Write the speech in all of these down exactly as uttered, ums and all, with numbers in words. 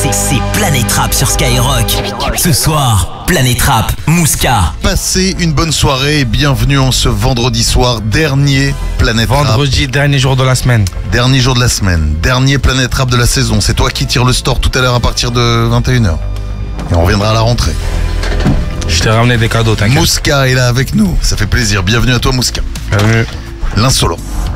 C'est, c'est Planète Rap sur Skyrock. Ce soir, Planète Rap, Mouska. Passez une bonne soirée et bienvenue en ce vendredi soir, dernier Planète Rap. Vendredi, dernier jour de la semaine. Dernier jour de la semaine, dernier Planète Rap de la saison. C'est toi qui tires le store tout à l'heure à partir de vingt et une heures. Et on reviendra à la rentrée. Je t'ai ramené des cadeaux, t'inquiète. Mouska est là avec nous, ça fait plaisir. Bienvenue à toi Mouska. Bienvenue. L'insolent.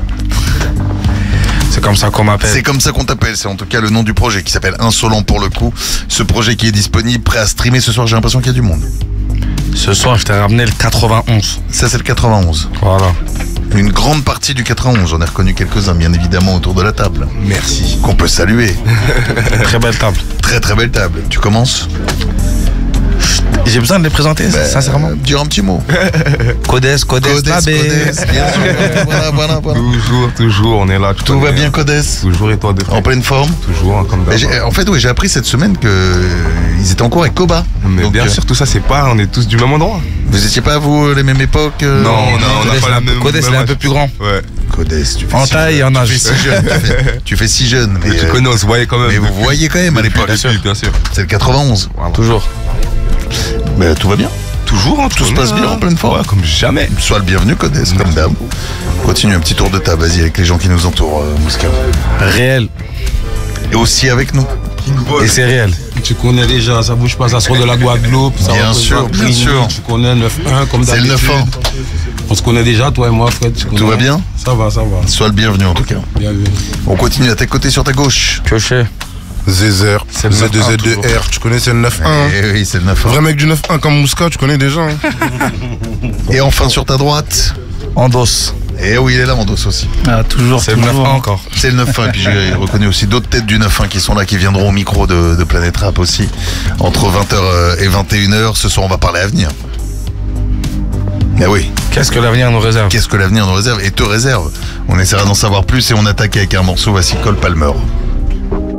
C'est comme ça qu'on m'appelle. C'est comme ça qu'on t'appelle, c'est en tout cas le nom du projet qui s'appelle Insolent pour le coup. Ce projet qui est disponible, prêt à streamer ce soir, j'ai l'impression qu'il y a du monde. Ce soir, je t'ai ramené le quatre-vingt-onze. Ça c'est le quatre-vingt-onze. Voilà. Une grande partie du quatre-vingt-onze, j'en ai reconnu quelques-uns bien évidemment autour de la table. Merci. Qu'on peut saluer. Très belle table. Très très belle table. Tu commences ? J'ai besoin de les présenter, Ben, sincèrement. euh, Dire un petit mot. Codes, Codes, Codes, Labé. Codes, bien sûr. Voilà, voilà, voilà. Toujours, toujours, on est là. tu Tout connais, va bien hein. Codes ? Toujours et toi de En pleine forme ? Toujours, hein, comme Ben, j'ai- d'hab. En fait, oui, j'ai appris cette semaine qu'ils étaient encore avec Koba. Mais Donc, bien euh, sûr, tout ça c'est pas, on est tous du même endroit. Vous étiez pas, vous, les mêmes époques euh, Non, on a- on n'a Codes, pas la même. Codes, il est même un peu âge. plus grand. Ouais. Codes, tu fais En si taille et jeune. en âge. Tu fais si jeune. Tu fais, tu fais si jeune. Mais, Mais tu euh, connais, on se voyait quand même. mais vous depuis- voyez quand même à l'époque. Bien sûr, bien sûr. C'est le quatre-vingt-onze. Voilà. Toujours. Ben, tout va bien. Toujours, hein, Tout se passe bien en pleine forme. Ouais, comme jamais. Sois le bienvenu, Codes, comme d'hab. Continue un petit tour de table, vas-y, avec les gens qui nous entourent, euh, Mouska. Réel. Et aussi avec nous. Et c'est réel. Tu connais déjà, ça bouge pas, ça sort de la Guadeloupe. Ça Bien représente sûr, bien Grigny, sûr. Tu connais neuf un comme C'est le d'habitude. neuf un. On se connaît déjà, toi et moi, Fred. tu connais. Tout va bien ? Ça va, ça va. Sois le bienvenu en tout cas. Bienvenue. On continue à tes côtés sur ta gauche. Pioché. Zézer, C'est le Z deux neuf un Z deux R, tu connais, c'est le neuf un. Eh oui, c'est le neuf un. Vrai mec du neuf un comme Mouska, tu connais déjà. hein. Et enfin sur ta droite. Endos. Eh oui, il est là, Mandos aussi. Ah, toujours, C'est le neuf un encore. C'est le neuf un. Et puis j'ai reconnu aussi d'autres têtes du neuf un qui sont là, qui viendront au micro de, de Planète Rap aussi. Entre vingt heures et vingt et une heures, ce soir on va parler avenir. Mais oui, Qu'est-ce que l'avenir nous réserve? qu'est-ce que l'avenir nous réserve et te réserve? On essaiera d'en savoir plus et on attaque avec un morceau, voici Cole Palmer.